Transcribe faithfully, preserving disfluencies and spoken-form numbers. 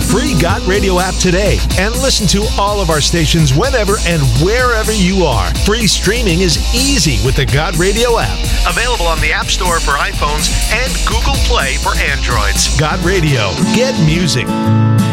free Got Radio app today and listen to all of our stations whenever and wherever you are. Free streaming is easy with the Got Radio app. Available on the App Store for iPhones and Google Play for Androids. Got Radio. Get music.